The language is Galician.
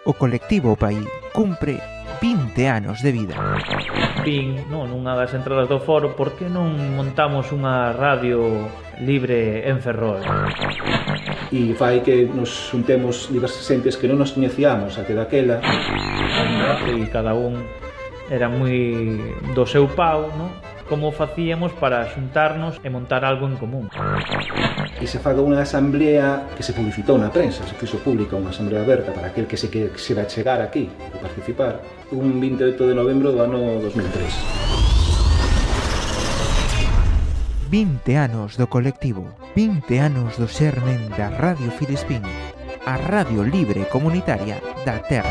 O colectivo Pai cumpre 20 anos de vida. Vin, nunha das entradas do foro, por que non montamos unha radio libre en Ferrol? E fai que nos xuntemos diversas xentes que non nos coñecíamos até daquela. E cada un era moi do seu pau, como facíamos para xuntarnos e montar algo en común. E se faga unha asamblea que se publicitou na prensa, se fixo pública unha asamblea aberta para aquel que se quixera chegar aquí e participar, un 28 de novembro do ano 2003. 20 anos do colectivo, 20 anos do xermen da Radio Filispín, a radio libre comunitaria da Terra.